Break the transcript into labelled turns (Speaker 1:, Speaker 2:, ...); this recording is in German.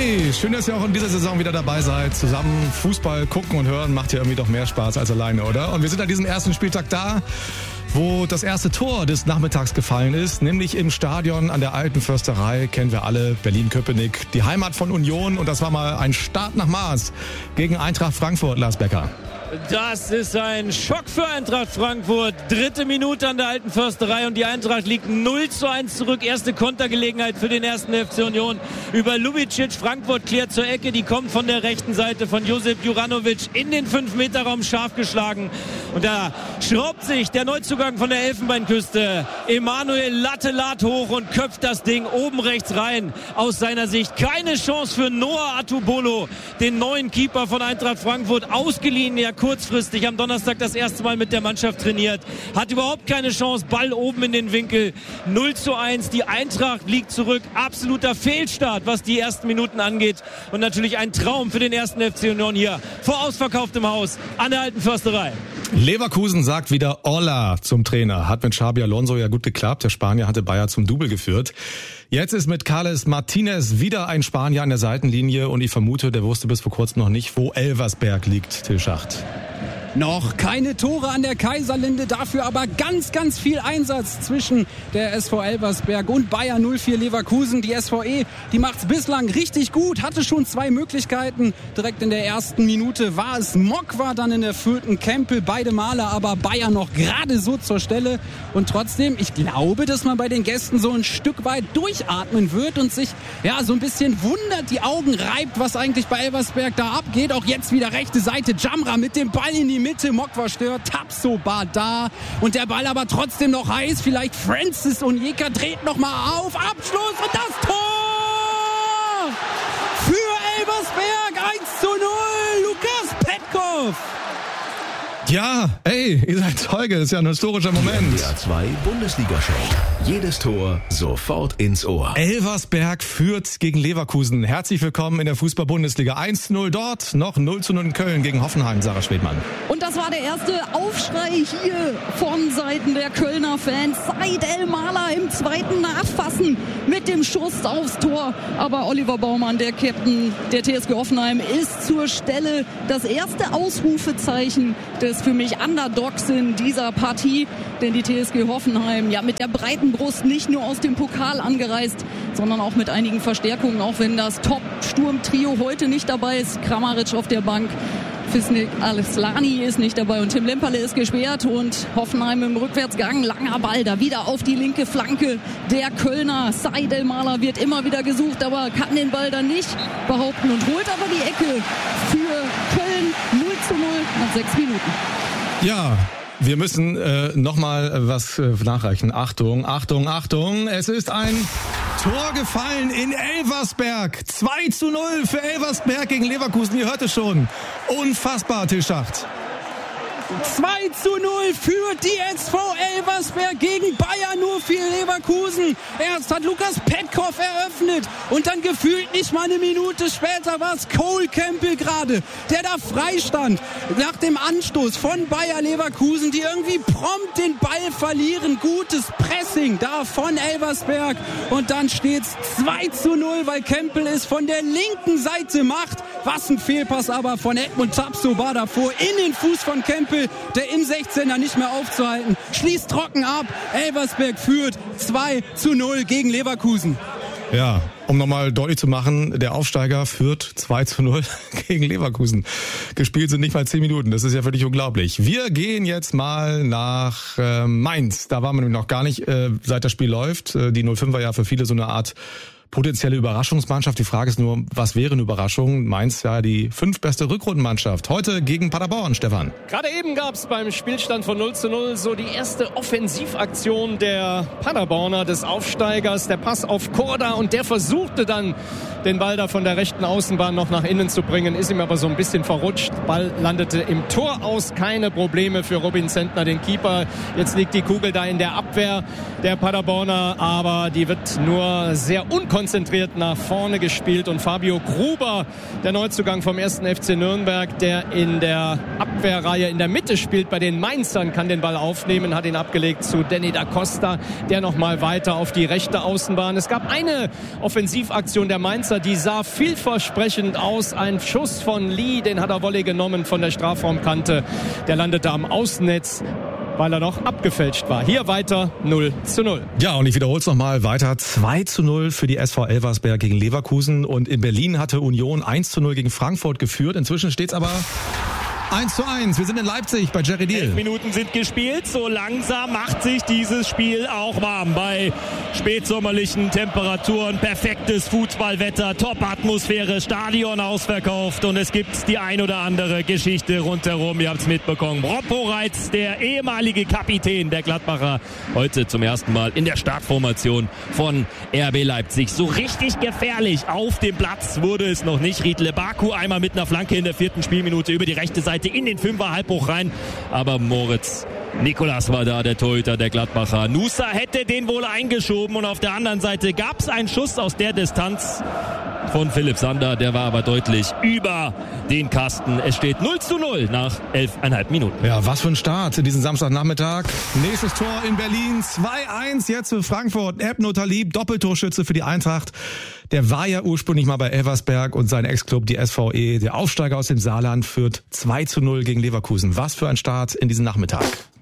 Speaker 1: Hey, schön, dass ihr auch in dieser Saison wieder dabei seid. Zusammen Fußball gucken und hören macht ja irgendwie doch mehr Spaß als alleine, oder? Und wir sind an diesem ersten Spieltag da, wo das erste Tor des Nachmittags gefallen ist, nämlich im Stadion an der Alten Försterei, kennen wir alle, Berlin-Köpenick, die Heimat von Union. Und das war mal ein Start nach Maß gegen Eintracht Frankfurt, Lars Becker.
Speaker 2: Das ist ein Schock für Eintracht Frankfurt. 3. Minute an der Alten Försterei und die Eintracht liegt 0:1 zurück. Erste Kontergelegenheit für den 1. FC Union über Lubicic. Frankfurt klärt zur Ecke, die kommt von der rechten Seite von Josip Juranovic in den 5-Meter-Raum scharf geschlagen. Und da schraubt sich der Neuzugang von der Elfenbeinküste, Emanuel Lattelat, hoch und köpft das Ding oben rechts rein. Aus seiner Sicht keine Chance für Noah Atubolo, den neuen Keeper von Eintracht Frankfurt, ausgeliehen, ja kurzfristig am Donnerstag das erste Mal mit der Mannschaft trainiert. Hat überhaupt keine Chance, Ball oben in den Winkel. 0:1, die Eintracht liegt zurück. Absoluter Fehlstart, was die ersten Minuten angeht. Und natürlich ein Traum für den 1. FC Union hier vor ausverkauftem Haus an der Alten Försterei.
Speaker 1: Leverkusen sagt wieder Hola zum Trainer. Hat mit Xabi Alonso ja gut geklappt. Der Spanier hatte Bayer zum Double geführt. Jetzt ist mit Carles Martinez wieder ein Spanier an der Seitenlinie. Und ich vermute, der wusste bis vor kurzem noch nicht, wo Elversberg liegt, Till Schacht.
Speaker 3: Noch keine Tore an der Kaiserlinde, dafür aber ganz, ganz viel Einsatz zwischen der SV Elversberg und Bayer 04 Leverkusen. Die SVE, die macht's bislang richtig gut, hatte schon 2 Möglichkeiten. Direkt in der ersten Minute war es Mokwa, dann in der 4. Kempel, beide Male aber Bayer noch gerade so zur Stelle. Und trotzdem, ich glaube, dass man bei den Gästen so ein Stück weit durchatmen wird und sich ja so ein bisschen wundert, die Augen reibt, was eigentlich bei Elversberg da abgeht. Auch jetzt wieder rechte Seite, Jamra mit dem Ball in die Mitte, Mokwa stört, Tapsoba da und der Ball aber trotzdem noch heiß. Vielleicht Francis Onyeka dreht noch mal auf, Abschluss und das Tor für Elversberg, 1:0, Lukas Petkov.
Speaker 1: Ja, ey, ihr seid Zeuge, das ist ja ein historischer Moment.
Speaker 4: RPA 2 Bundesliga-Show. Jedes Tor sofort ins Ohr.
Speaker 1: Elversberg führt gegen Leverkusen. Herzlich willkommen in der Fußball-Bundesliga. 1:0 dort, noch 0:0 in Köln gegen Hoffenheim, Sarah Schwedmann.
Speaker 5: Und das war der erste Aufschrei hier von Seiten der Kölner Fans. Said El-Mala im zweiten Nachfassen mit dem Schuss aufs Tor. Aber Oliver Baumann, der Captain der TSG Hoffenheim, ist zur Stelle. Das erste Ausrufezeichen des für mich Underdogs in dieser Partie. Denn die TSG Hoffenheim, ja, mit der breiten Brust nicht nur aus dem Pokal angereist, sondern auch mit einigen Verstärkungen. Auch wenn das Top-Sturm-Trio heute nicht dabei ist. Kramaric auf der Bank. Fisnik Al-Slani ist nicht dabei und Tim Lemperle ist gesperrt und Hoffenheim im Rückwärtsgang, langer Ball da wieder auf die linke Flanke der Kölner. Said El-Mala wird immer wieder gesucht, aber kann den Ball dann nicht behaupten und holt aber die Ecke für Köln. 0:0 nach 6 Minuten.
Speaker 1: Ja, wir müssen nochmal was nachreichen. Achtung, Achtung, Achtung, es ist ein Tor gefallen in Elversberg. 2:0 für Elversberg gegen Leverkusen, ihr hört es schon. Unfassbar, Till Schacht.
Speaker 3: 2:0 für die SV Elversberg gegen Bayer 04 Leverkusen. Erst hat Lukas Petkov eröffnet und dann gefühlt nicht mal eine Minute später war es Cole Campbell gerade, der da frei stand nach dem Anstoß von Bayer Leverkusen, die irgendwie prompt den Ball verlieren. Gutes Pressing da von Elversberg und dann steht's 2:0, weil Campbell es von der linken Seite macht. Was ein Fehlpass aber von Edmund Tapsoba davor in den Fuß von Campbell, der im 16er nicht mehr aufzuhalten. Schließt trocken ab. Elversberg führt 2:0 gegen Leverkusen.
Speaker 1: Ja, um nochmal deutlich zu machen, der Aufsteiger führt 2:0 gegen Leverkusen. Gespielt sind nicht mal 10 Minuten, das ist ja völlig unglaublich. Wir gehen jetzt mal nach Mainz. Da waren wir nämlich noch gar nicht, seit das Spiel läuft. Die 05 war ja für viele so eine Art potenzielle Überraschungsmannschaft. Die Frage ist nur, was wäre eine Überraschung? Mainz ja die 5. beste Rückrundenmannschaft. Heute gegen Paderborn, Stefan.
Speaker 2: Gerade eben gab es beim Spielstand von 0:0 so die erste Offensivaktion der Paderborner, des Aufsteigers. Der Pass auf Korda und der versuchte dann, den Ball da von der rechten Außenbahn noch nach innen zu bringen. Ist ihm aber so ein bisschen verrutscht. Ball landete im Tor aus. Keine Probleme für Robin Zentner, den Keeper. Jetzt liegt die Kugel da in der Abwehr der Paderborner, aber die wird nur sehr unkonzentriert
Speaker 6: konzentriert nach vorne gespielt und Fabio Gruber, der Neuzugang vom 1. FC Nürnberg, der in der Abwehrreihe in der Mitte spielt bei den Mainzern, kann den Ball aufnehmen, hat ihn abgelegt zu Danny da Costa, der nochmal weiter auf die rechte Außenbahn. Es gab eine Offensivaktion der Mainzer, die sah vielversprechend aus. Ein Schuss von Lee, den hat er Volley genommen von der Strafraumkante. Der landete am Außennetz, weil er noch abgefälscht war. Hier weiter 0:0.
Speaker 1: Ja, und ich wiederhole es nochmal, weiter 2:0 für die SV Elversberg gegen Leverkusen. Und in Berlin hatte Union 1:0 gegen Frankfurt geführt. Inzwischen steht's aber 1:1. Wir sind in Leipzig bei Jerry Deal.
Speaker 2: 11 Minuten sind gespielt. So langsam macht sich dieses Spiel auch warm. Bei spätsommerlichen Temperaturen, perfektes Fußballwetter, Top-Atmosphäre, Stadion ausverkauft. Und es gibt die ein oder andere Geschichte rundherum. Ihr habt es mitbekommen. Roppo Reitz, der ehemalige Kapitän der Gladbacher, heute zum ersten Mal in der Startformation von RB Leipzig. So richtig gefährlich auf dem Platz wurde es noch nicht. Riedle Baku einmal mit einer Flanke in der 4. Spielminute über die rechte Seite in den 5er Halbhoch rein, aber Moritz Nikolas war da, der Torhüter der Gladbacher. Nusa hätte den wohl eingeschoben und auf der anderen Seite gab es einen Schuss aus der Distanz von Philipp Sander, der war aber deutlich über den Kasten. Es steht 0:0 nach 11,5 Minuten.
Speaker 1: Ja, was für ein Start diesen Samstagnachmittag. Nächstes Tor in Berlin, 2:1 jetzt für Frankfurt. Ebno Talib, Doppeltorschütze für die Eintracht. Der war ja ursprünglich mal bei Elversberg und sein Ex-Club, die SVE, der Aufsteiger aus dem Saarland, führt 2:0 gegen Leverkusen. Was für ein Start in diesen Nachmittag.